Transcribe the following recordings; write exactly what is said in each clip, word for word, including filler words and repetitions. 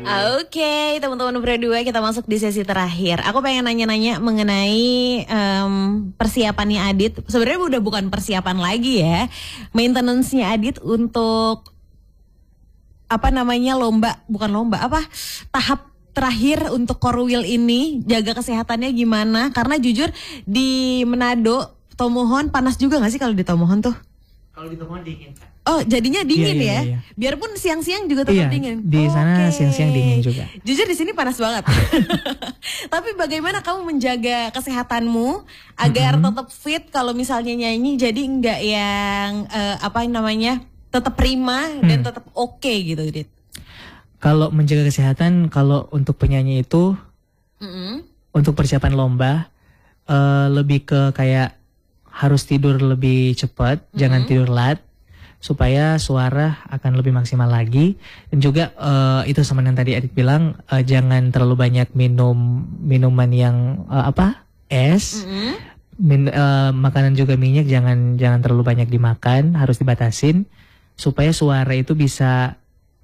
Oke, teman-teman berdua, kita masuk di sesi terakhir. Aku pengen nanya-nanya mengenai um, persiapannya Adit. Sebenarnya udah bukan persiapan lagi ya, maintenance-nya Adit untuk apa namanya lomba, bukan lomba, apa tahap terakhir untuk Core Wheel ini. Jaga kesehatannya gimana? Karena jujur di Manado, Tomohon panas juga gak sih kalau di Tomohon tuh? Kalau di Tomohon dingin kan? Oh, jadinya dingin iya, iya, ya? Iya. Biarpun siang-siang juga tetap iya, dingin. Di sana okay. siang-siang dingin juga. Jujur di sini panas banget. Tapi bagaimana kamu menjaga kesehatanmu agar mm-hmm. tetap fit kalau misalnya nyanyi, jadi enggak yang uh, apa namanya tetap prima hmm. dan tetap oke okay gitu, Dit? Kalau menjaga kesehatan, kalau untuk penyanyi itu, mm-hmm. untuk persiapan lomba uh, lebih ke kayak harus tidur lebih cepat, mm-hmm. jangan tidur lat, supaya suara akan lebih maksimal lagi. Dan juga uh, itu sama yang tadi Adit bilang, uh, jangan terlalu banyak minum minuman yang uh, apa es, mm-hmm. Min, uh, makanan juga minyak jangan jangan terlalu banyak dimakan, harus dibatasin supaya suara itu bisa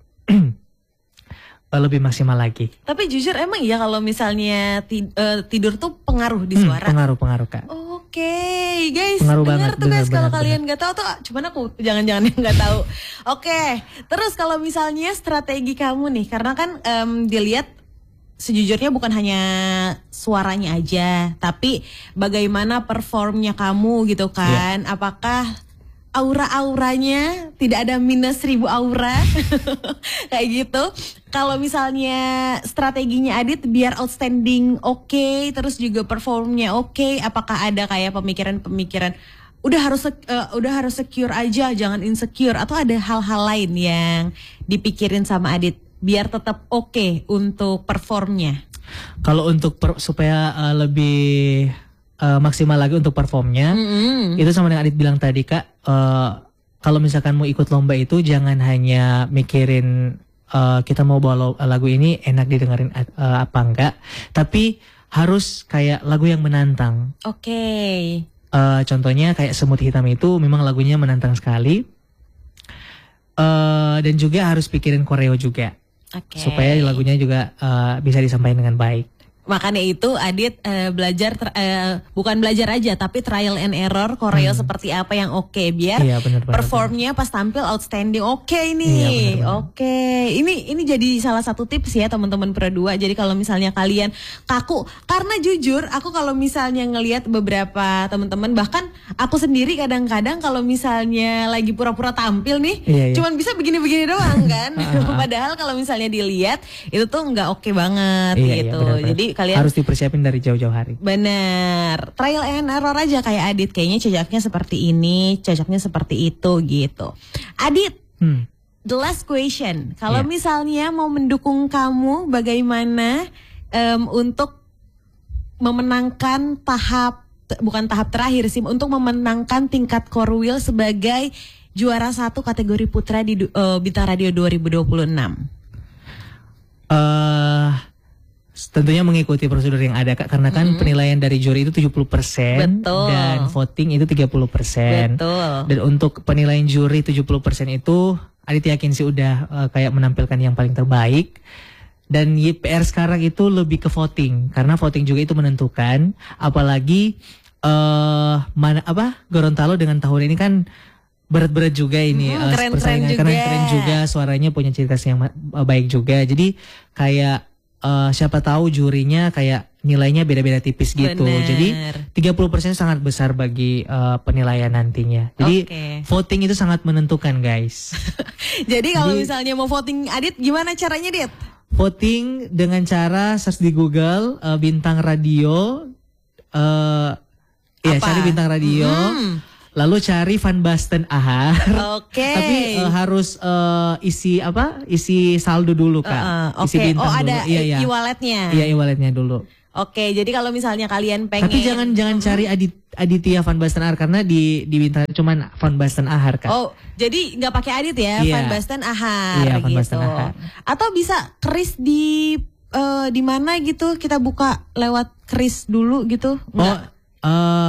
lebih maksimal lagi. Tapi jujur emang iya kalau misalnya tid- uh, tidur tuh pengaruh di suara? Hmm, pengaruh pengaruh Kak. Oke okay, guys, pengaruh dengar banget, tuh guys, kalau benar, kalian nggak tahu tuh cuman aku jangan-jangan yang nggak tahu. Oke, okay. Terus kalau misalnya strategi kamu nih, karena kan um, dilihat sejujurnya bukan hanya suaranya aja, tapi bagaimana performnya kamu gitu kan? Yeah. Apakah aura-auranya tidak ada minus seribu aura kayak gitu? Kalau misalnya strateginya Adit biar outstanding oke, okay, terus juga performnya oke, okay, apakah ada kayak pemikiran-pemikiran udah harus uh, udah harus secure aja, jangan insecure, atau ada hal-hal lain yang dipikirin sama Adit biar tetap oke okay untuk performnya? Kalau untuk per, supaya uh, lebih Uh, maksimal lagi untuk performnya, mm-hmm. itu sama dengan Adit bilang tadi Kak, uh, kalau misalkan mau ikut lomba itu jangan hanya mikirin uh, kita mau bawa lo- lagu ini enak didengerin uh, apa enggak, tapi harus kayak lagu yang menantang. Oke. Okay. Uh, contohnya kayak Semut Hitam itu memang lagunya menantang sekali, uh, dan juga harus pikirin koreo juga, okay. supaya lagunya juga uh, bisa disampaikan dengan baik. Makanya itu Adit uh, belajar ter, uh, bukan belajar aja tapi trial and error koreo hmm. seperti apa yang oke okay, biar iya, bener, bener, performnya pas tampil outstanding oke okay nih. Iya, oke. Okay. Ini ini jadi salah satu tips ya teman-teman Pro dua. Jadi kalau misalnya kalian kaku, karena jujur aku kalau misalnya ngelihat beberapa teman-teman, bahkan aku sendiri kadang-kadang kalau misalnya lagi pura-pura tampil nih, iya, iya. cuman bisa begini-begini doang kan. Padahal kalau misalnya dilihat itu tuh nggak oke okay banget iya, gitu. Iya, bener, bener. Jadi kalian harus dipersiapin dari jauh-jauh hari. Bener, trial and error aja kayak Adit, kayaknya cocoknya seperti ini, cocoknya seperti itu gitu. Adit, hmm. the last question, kalau yeah. misalnya mau mendukung kamu, bagaimana um, untuk memenangkan tahap, bukan tahap terakhir sih, untuk memenangkan tingkat Core Wheel sebagai juara satu kategori putra di uh, Bintang Radio dua ribu dua puluh enam? Eh uh... Tentunya mengikuti prosedur yang ada Kak, karena kan mm-hmm. penilaian dari juri itu tujuh puluh persen dan voting itu tiga puluh persen. Betul. Dan untuk penilaian juri tujuh puluh persen itu Adit yakin sih udah uh, kayak menampilkan yang paling terbaik. Dan Y P R sekarang itu lebih ke voting, karena voting juga itu menentukan, apalagi uh, mana apa Gorontalo dengan tahun ini kan berat-berat juga ini hmm, uh, keren, persaingan, keren karena keren juga, suaranya punya ciri khas yang uh, baik juga. Jadi kayak Uh, siapa tahu jurinya kayak nilainya beda-beda tipis gitu. Bener. Jadi tiga puluh persen sangat besar bagi uh, penilaian nantinya. Jadi okay. voting itu sangat menentukan guys. Jadi kalau misalnya mau voting Adit gimana caranya Dit? Voting dengan cara search di Google uh, Bintang Radio, uh, ya cari Bintang Radio. Hmm. Lalu cari Van Basten Ahar. Oke. Okay. Tapi uh, harus uh, isi apa? Isi saldo dulu Kak. Uh, Oke. Okay. Oh ada iya, iya. e-walletnya. Iya e-walletnya dulu. Oke. Jadi kalau misalnya kalian pengen. Tapi jangan jangan uh-huh. cari Adit, Aditya Van Basten Ahar, karena di di Bintang cuman Van Basten Ahar Kak. Oh jadi nggak pakai Adit ya? Yeah. Van Basten Ahar. Iya gitu. Van Basten Ahar. Atau bisa kris di uh, di mana gitu? Kita buka lewat kris dulu gitu? Nggak? Oh. Uh,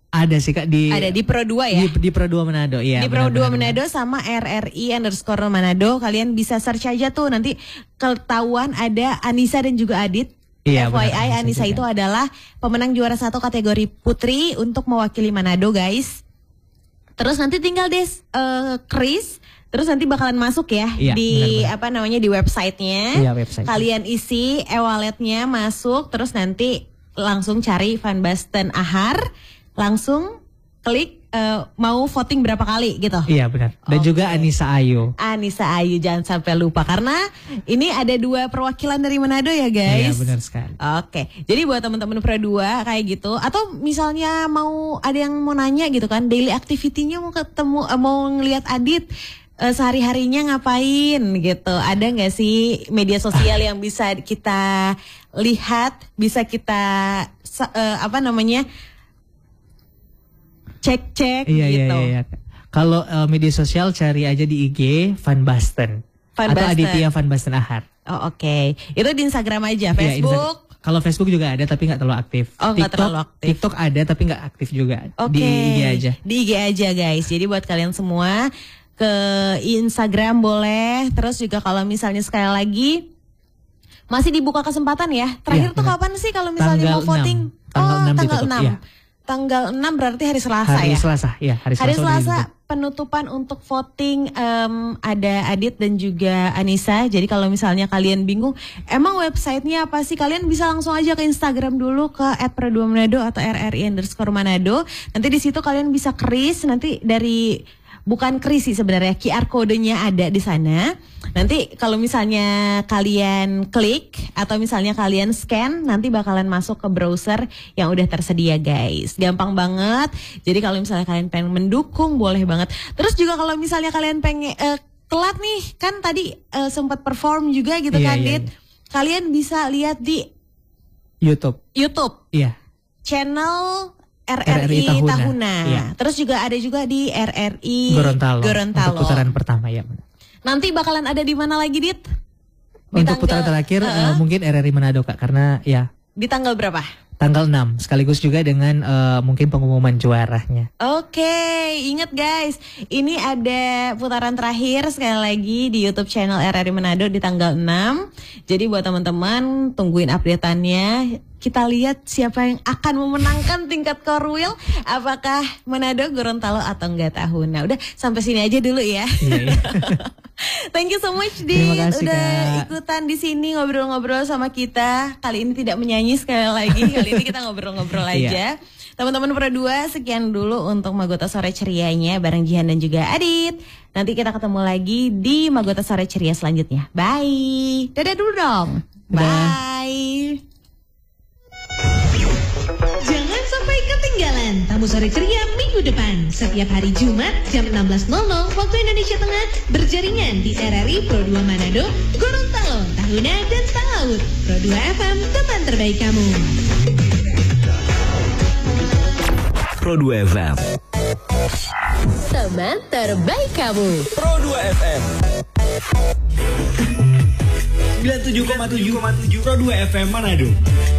Ada sih Kak di Ada di Pro dua ya? Di, di Pro dua Manado, iya. Di Pro dua Manado sama R R I underscore Manado. Kalian bisa search aja tuh, nanti ketahuan ada Anissa dan juga Adit. Iya, F Y I benar, Anissa itu adalah pemenang juara satu kategori putri untuk mewakili Manado, guys. Terus nanti tinggal deh uh, Chris, terus nanti bakalan masuk ya iya, di benar, benar. apa namanya di websitenya. Iya, website. Kalian isi e-walletnya, masuk, terus nanti langsung cari Van Basten Ahar, langsung klik uh, mau voting berapa kali gitu. Iya benar. Dan okay. juga Anissa Ayu. Anissa Ayu jangan sampai lupa karena ini ada dua perwakilan dari Manado ya guys. Iya benar sekali. Oke. Jadi buat teman-teman Pro dua kayak gitu atau misalnya mau ada yang mau nanya gitu kan, daily activity-nya mau ketemu uh, mau ngelihat Adit uh, sehari-harinya ngapain gitu. Ada nggak sih media sosial yang bisa kita lihat, bisa kita uh, apa namanya? cek-cek iya, gitu. Iya, iya, iya. Kalau uh, media sosial cari aja di I G Van Basten Van atau Basten. Aditya Van Basten Ahar. Oh oke, okay. Itu di Instagram aja, Facebook. Iya, kalau Facebook juga ada tapi nggak terlalu aktif. Oh nggak terlalu aktif. TikTok ada tapi nggak aktif juga. Oke. Okay. Di I G aja. Di I G aja guys. Jadi buat kalian semua ke Instagram boleh. Terus juga kalau misalnya sekali lagi masih dibuka kesempatan ya. Terakhir ya, tuh kapan sih kalau misalnya tanggal mau voting? enam. Tanggal oh enam tanggal ditutup, enam. Ya. Tanggal enam berarti hari Selasa hari ya? Selasa, ya hari Selasa. Hari Selasa penutupan untuk voting um, ada Adit dan juga Anissa. Jadi kalau misalnya kalian bingung, emang websitenya apa sih? Kalian bisa langsung aja ke Instagram dulu ke et pro dua manado atau R R I underscore Manado. Nanti di situ kalian bisa kris, nanti dari bukan kris sih sebenarnya, Q R kodenya ada di sana. Nanti kalau misalnya kalian klik atau misalnya kalian scan, nanti bakalan masuk ke browser yang udah tersedia guys. Gampang banget. Jadi kalau misalnya kalian pengen mendukung boleh banget. Terus juga kalau misalnya kalian pengen uh, telat nih, kan tadi uh, sempat perform juga gitu iya, kan iya, Dit. Iya. Kalian bisa lihat di YouTube. YouTube. Iya. Channel R R I, R R I Tahuna, Tahuna. Iya. Terus juga ada juga di R R I Gorontalo, Gorontalo. Untuk putaran pertama ya. Nanti bakalan ada di mana lagi Dit? Di untuk tanggal, putaran terakhir uh, uh, mungkin R R I Manado Kak, karena ya. Di tanggal berapa? Tanggal enam, sekaligus juga dengan uh, mungkin pengumuman juaranya. Oke, okay, ingat guys, ini ada putaran terakhir sekali lagi di YouTube channel R R I Manado di tanggal enam. Jadi buat teman-teman tungguin update-annya. Kita lihat siapa yang akan memenangkan tingkat core wheel. Apakah Manado, Gorontalo atau enggak Tahuna. Udah sampai sini aja dulu ya. Iya, iya. Thank you so much Dit, kasih, udah Kak. ikutan di sini ngobrol-ngobrol sama kita. Kali ini tidak menyanyi sekali lagi. Kali ini kita ngobrol-ngobrol aja. Teman-teman Pro dua, sekian dulu untuk Magota Sore Cerianya bareng Jihan dan juga Adit. Nanti kita ketemu lagi di Magota Sore Ceria selanjutnya. Bye. Dadah dulu dong. Dadah. Bye. Jangan sampai ketinggalan Tamu Sore Ceria minggu depan. Setiap hari Jumat jam enam belas nol nol waktu Indonesia Tengah, berjaringan di R R I Pro dua Manado, Gorontalo, Tahuna, dan Talaut. Pro dua F M, teman terbaik kamu. Pro dua F M, teman terbaik kamu. Pro dua F M sembilan puluh tujuh koma tujuh Pro dua F M Manado.